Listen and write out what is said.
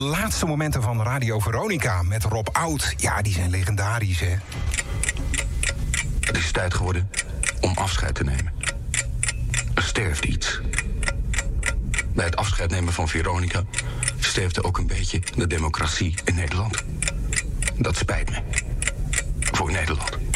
Laatste momenten van Radio Veronica met Rob Oud. Ja, die zijn legendarisch, hè? Het is tijd geworden om afscheid te nemen. Er sterft iets. Bij het afscheid nemen van Veronica sterfte ook een beetje de democratie in Nederland. Dat spijt me. Voor Nederland.